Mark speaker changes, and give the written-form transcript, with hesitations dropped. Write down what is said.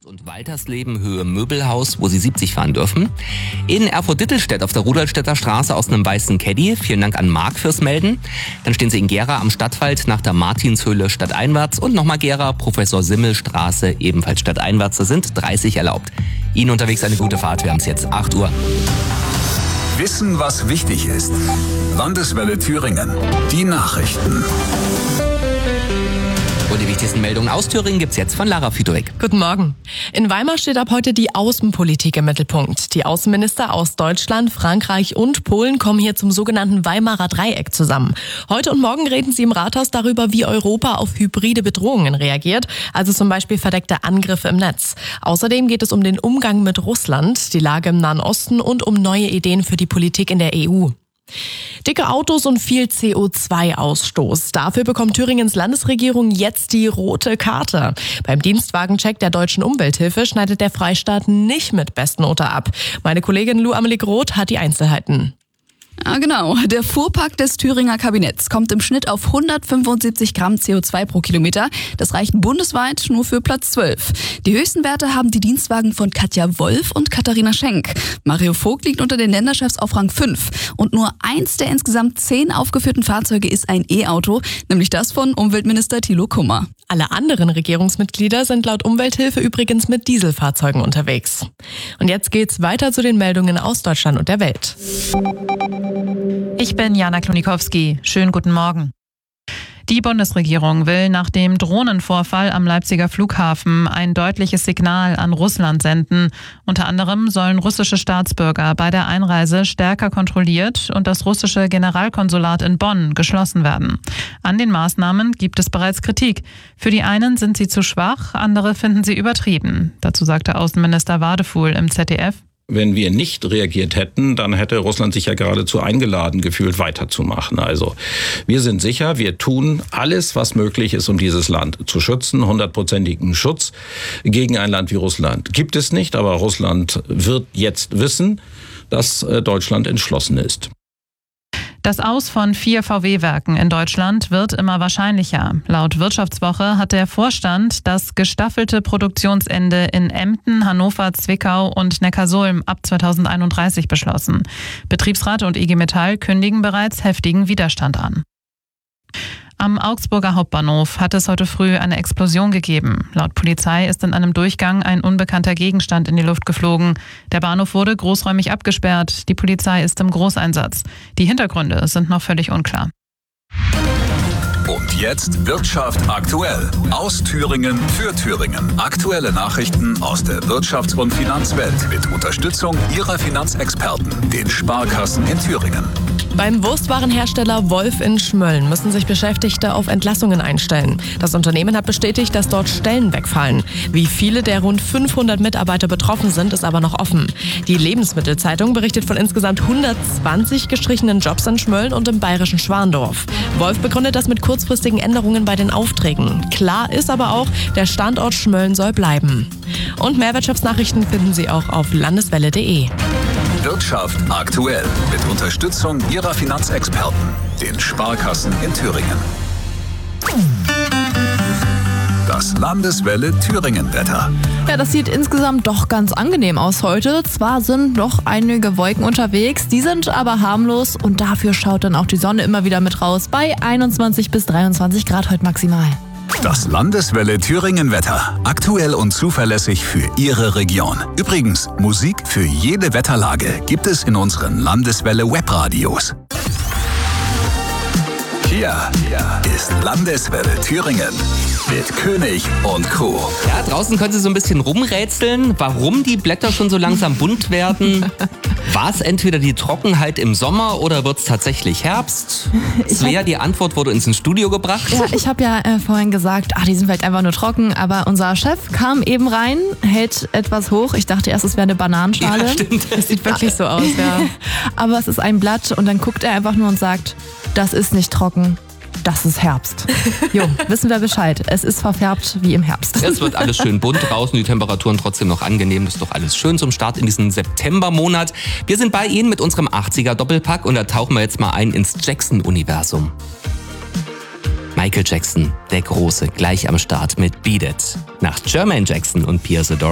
Speaker 1: Und Waltersleben Höhe Möbelhaus, wo Sie 70 fahren dürfen. In Erfurt-Dittelstedt auf der Rudolstädter Straße aus einem weißen Caddy. Vielen Dank an Marc fürs Melden. Dann stehen Sie in Gera am Stadtwald nach der Martinshöhle stadteinwärts. Und nochmal Gera, Professor Simmel Straße, ebenfalls stadteinwärts. Da sind 30 erlaubt. Ihnen unterwegs eine gute Fahrt. Wir haben es jetzt 8 Uhr.
Speaker 2: Wissen, was wichtig ist. Landeswelle Thüringen. Die Nachrichten.
Speaker 1: Und die wichtigsten Meldungen aus Thüringen gibt's jetzt von Lara Füderich.
Speaker 3: Guten Morgen. In Weimar steht ab heute die Außenpolitik im Mittelpunkt. Die Außenminister aus Deutschland, Frankreich und Polen kommen hier zum sogenannten Weimarer Dreieck zusammen. Heute und morgen reden sie im Rathaus darüber, wie Europa auf hybride Bedrohungen reagiert, also zum Beispiel verdeckte Angriffe im Netz. Außerdem geht es um den Umgang mit Russland, die Lage im Nahen Osten und um neue Ideen für die Politik in der EU. Dicke Autos und viel CO2-Ausstoß. Dafür bekommt Thüringens Landesregierung jetzt die rote Karte. Beim Dienstwagencheck der Deutschen Umwelthilfe schneidet der Freistaat nicht mit Bestnote ab. Meine Kollegin Lou Amelie Groth hat die Einzelheiten.
Speaker 4: Ja, genau. Der Fuhrpark des Thüringer Kabinetts kommt im Schnitt auf 175 Gramm CO2 pro Kilometer. Das reicht bundesweit nur für Platz 12. Die höchsten Werte haben die Dienstwagen von Katja Wolf und Katharina Schenk. Mario Vogt liegt unter den Länderchefs auf Rang 5. Und nur eins der insgesamt 10 aufgeführten Fahrzeuge ist ein E-Auto, nämlich das von Umweltminister Thilo Kummer.
Speaker 3: Alle anderen Regierungsmitglieder sind laut Umwelthilfe übrigens mit Dieselfahrzeugen unterwegs. Und jetzt geht's weiter zu den Meldungen aus Deutschland und der Welt.
Speaker 5: Ich bin Jana Klonikowski. Schönen guten Morgen. Die Bundesregierung will nach dem Drohnenvorfall am Leipziger Flughafen ein deutliches Signal an Russland senden. Unter anderem sollen russische Staatsbürger bei der Einreise stärker kontrolliert und das russische Generalkonsulat in Bonn geschlossen werden. An den Maßnahmen gibt es bereits Kritik. Für die einen sind sie zu schwach, andere finden sie übertrieben. Dazu sagte Außenminister Wadefuhl im ZDF:
Speaker 6: Wenn wir nicht reagiert hätten, dann hätte Russland sich ja geradezu eingeladen gefühlt, weiterzumachen. Also wir sind sicher, wir tun alles, was möglich ist, um dieses Land zu schützen. 100%igen Schutz gegen ein Land wie Russland gibt es nicht, aber Russland wird jetzt wissen, dass Deutschland entschlossen ist.
Speaker 5: Das Aus von 4 VW-Werken in Deutschland wird immer wahrscheinlicher. Laut Wirtschaftswoche hat der Vorstand das gestaffelte Produktionsende in Emden, Hannover, Zwickau und Neckarsulm ab 2031 beschlossen. Betriebsrat und IG Metall kündigen bereits heftigen Widerstand an. Am Augsburger Hauptbahnhof hat es heute früh eine Explosion gegeben. Laut Polizei ist in einem Durchgang ein unbekannter Gegenstand in die Luft geflogen. Der Bahnhof wurde großräumig abgesperrt. Die Polizei ist im Großeinsatz. Die Hintergründe sind noch völlig unklar.
Speaker 2: Und jetzt Wirtschaft aktuell. Aus Thüringen für Thüringen. Aktuelle Nachrichten aus der Wirtschafts- und Finanzwelt mit Unterstützung Ihrer Finanzexperten, den Sparkassen in Thüringen.
Speaker 3: Beim Wurstwarenhersteller Wolf in Schmölln müssen sich Beschäftigte auf Entlassungen einstellen. Das Unternehmen hat bestätigt, dass dort Stellen wegfallen. Wie viele der rund 500 Mitarbeiter betroffen sind, ist aber noch offen. Die Lebensmittelzeitung berichtet von insgesamt 120 gestrichenen Jobs in Schmölln und im bayerischen Schwandorf. Wolf begründet das mit kurzfristigen Änderungen bei den Aufträgen. Klar ist aber auch, der Standort Schmölln soll bleiben. Und mehr Wirtschaftsnachrichten finden Sie auch auf landeswelle.de.
Speaker 2: Wirtschaft aktuell mit Unterstützung Ihrer Finanzexperten, den Sparkassen in Thüringen. Das Landeswelle Thüringen-Wetter.
Speaker 7: Ja, das sieht insgesamt doch ganz angenehm aus heute. Zwar sind noch einige Wolken unterwegs, die sind aber harmlos und dafür schaut dann auch die Sonne immer wieder mit raus bei 21 bis 23 Grad heute maximal.
Speaker 2: Das Landeswelle Thüringen-Wetter. Aktuell und zuverlässig für Ihre Region. Übrigens, Musik für jede Wetterlage gibt es in unseren Landeswelle Webradios. Hier ist Landeswelle Thüringen mit König und Co.
Speaker 1: Ja, draußen können Sie so ein bisschen rumrätseln, warum die Blätter schon so langsam bunt werden. War es entweder die Trockenheit im Sommer oder wird es tatsächlich Herbst? Svea, die Antwort wurde ins Studio gebracht.
Speaker 7: Ja, ich habe ja vorhin gesagt, die sind vielleicht einfach nur trocken, aber unser Chef kam eben rein, hält etwas hoch. Ich dachte erst, es wäre eine Bananenschale.
Speaker 1: Ja, stimmt.
Speaker 7: Das sieht wirklich so aus, ja. Aber es ist ein Blatt und dann guckt er einfach nur und sagt, das ist nicht trocken. Das ist Herbst. Jo, wissen wir Bescheid. Es ist verfärbt wie im Herbst.
Speaker 1: Es wird alles schön bunt draußen, die Temperaturen trotzdem noch angenehm. Das ist doch alles schön zum Start in diesen Septembermonat. Wir sind bei Ihnen mit unserem 80er-Doppelpack und da tauchen wir jetzt mal ein ins Jackson-Universum. Michael Jackson, der Große, gleich am Start mit Beat It. Nach Jermaine Jackson und Pierce Adore